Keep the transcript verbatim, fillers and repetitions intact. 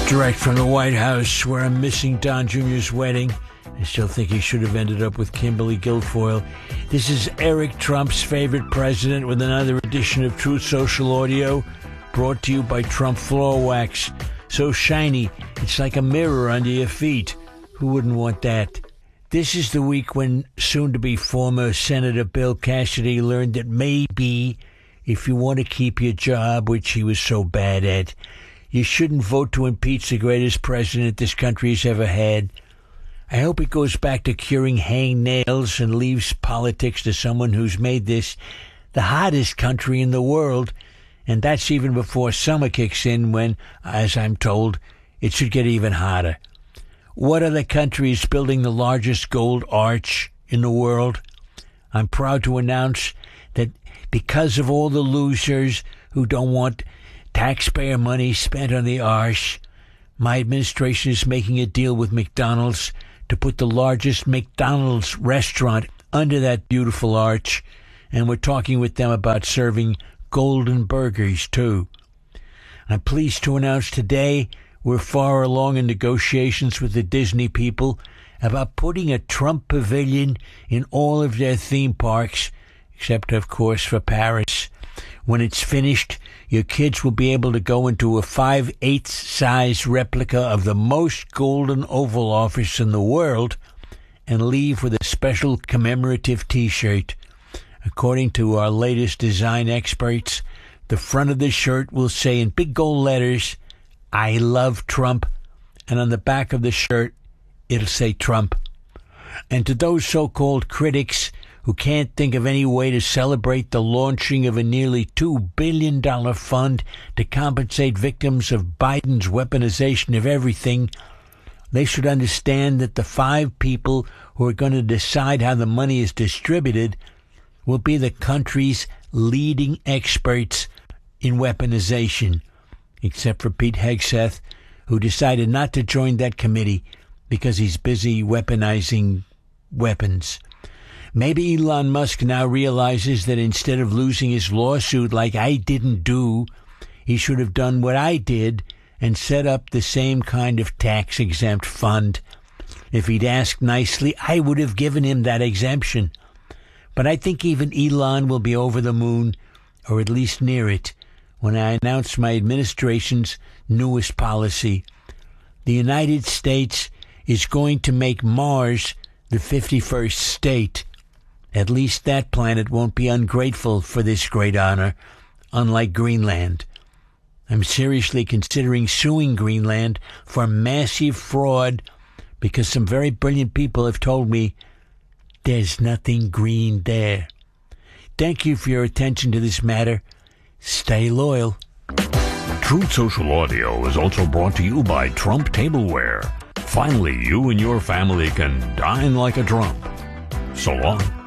Direct from the White House, where I'm missing Don Junior's wedding. I still think he should have ended up with Kimberly Guilfoyle. This is Eric Trump's favorite president with another edition of Truth Social Audio, brought to you by Trump Floor Wax. So shiny, it's like a mirror under your feet. Who wouldn't want that? This is the week when soon-to-be former Senator Bill Cassidy learned that maybe if you want to keep your job, which he was so bad at, you shouldn't vote to impeach the greatest president this country has ever had. I hope it goes back to curing hangnails and leaves politics to someone who's made this the hottest country in the world, and that's even before summer kicks in when, as I'm told, it should get even hotter. What other country is building the largest gold arch in the world? I'm proud to announce that because of all the losers who don't want taxpayer money spent on the arch, my administration is making a deal with McDonald's to put the largest McDonald's restaurant under that beautiful arch, and we're talking with them about serving golden burgers, too. I'm pleased to announce today we're far along in negotiations with the Disney people about putting a Trump pavilion in all of their theme parks, except, of course, for Paris. When it's finished, your kids will be able to go into a five eighths size replica of the most golden Oval Office in the world and leave with a special commemorative T-shirt. According to our latest design experts, the front of the shirt will say in big gold letters, "I love Trump," and on the back of the shirt, it'll say Trump. And to those so-called critics who can't think of any way to celebrate the launching of a nearly two billion dollars fund to compensate victims of Biden's weaponization of everything, they should understand that the five people who are going to decide how the money is distributed will be the country's leading experts in weaponization, except for Pete Hegseth, who decided not to join that committee because he's busy weaponizing weapons. Maybe Elon Musk now realizes that instead of losing his lawsuit like I didn't do, he should have done what I did and set up the same kind of tax-exempt fund. If he'd asked nicely, I would have given him that exemption. But I think even Elon will be over the moon, or at least near it, when I announce my administration's newest policy. The United States is going to make Mars the fifty-first state. At least that planet won't be ungrateful for this great honor, unlike Greenland. I'm seriously considering suing Greenland for massive fraud because some very brilliant people have told me there's nothing green there. Thank you for your attention to this matter. Stay loyal. Truth Social Audio is also brought to you by Trump Tableware. Finally, you and your family can dine like a Trump. So long.